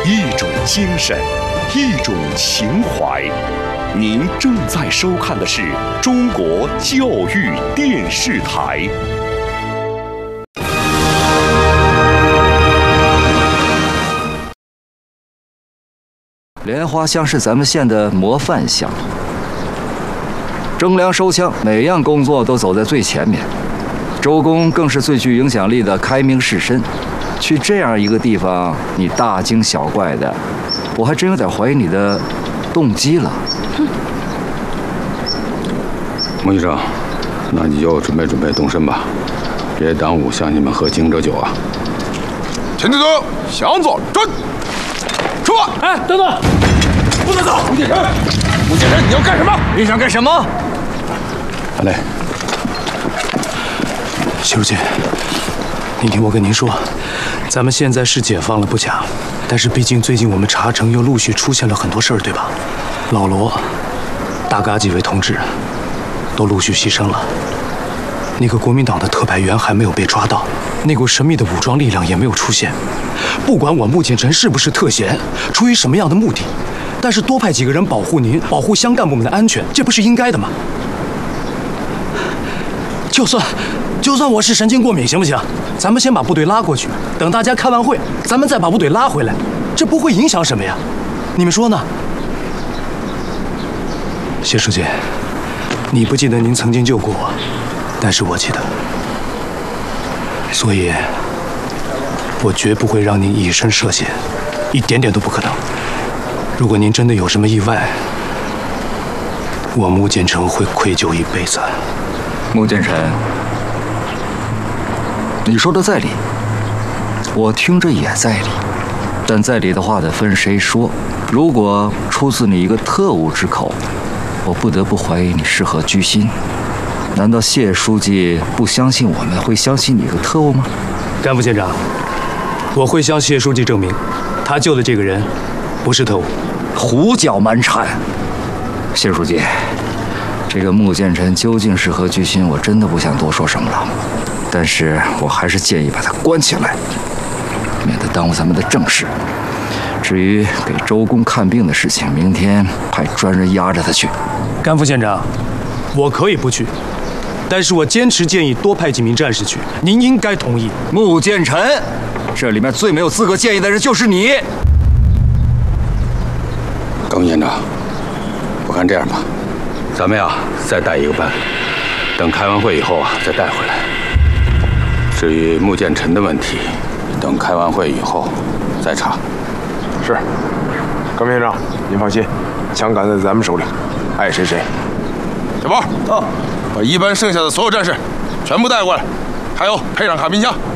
一种精神，一种情怀。您正在收看的是中国教育电视台。 莲花乡是咱们县的模范乡，征粮收枪，每样工作都走在最前面。周公更是最具影响力的开明士绅。去这样一个地方，你大惊小怪的，我还真有点怀疑你的动机了。 穆医生，那你就准备动身吧，别耽误乡亲们喝惊蛰酒啊！ 田队长，向左转，出发！ 哎，等等，不能走！ 穆剑臣，你要干什么？ 你想干什么？ 阿雷， 谢书记，您听我跟您说，咱们现在是解放了不假，但是毕竟最近我们茶城又陆续出现了很多事儿，对吧？老罗、大嘎几位同志都陆续牺牲了，那个国民党的特派员还没有被抓到，那股神秘的武装力量也没有出现。不管我穆剑臣是不是特嫌，出于什么样的目的，但是多派几个人保护您，保护乡干部们的安全，这不是应该的吗？就算我是神经过敏，行不行？咱们先把部队拉过去，等大家开完会，咱们再把部队拉回来，这不会影响什么呀？你们说呢？谢书记，你不记得您曾经救过我，但是我记得，所以，我绝不会让您以身涉险，一点点都不可能。如果您真的有什么意外，我穆剑臣会愧疚一辈子。 穆剑臣，你说的在理，我听着也在理，但在理的话得分谁说。如果出自你一个特务之口，我不得不怀疑你是何居心。难道谢书记不相信我们，会相信你个特务吗？ 甘副县长，我会向谢书记证明，他救的这个人不是特务。 胡搅蛮缠。谢书记，这个穆剑臣究竟是何居心，我真的不想多说什么了。但是我还是建议把他关起来，免得耽误咱们的正事。至于给周公看病的事情，明天派专人押着他去。 甘副县长，我可以不去，但是我坚持建议多派几名战士去，您应该同意。 穆剑臣，这里面最没有资格建议的人就是你。 耿县长，我看这样吧，咱们呀再带一个班，等开完会以后啊再带回来。至于穆剑臣的问题，等开完会以后再查。 是，甘县长，您放心，枪杆在咱们手里，爱谁谁。小宝，把一班剩下的所有战士全部带过来，还有配上卡宾枪。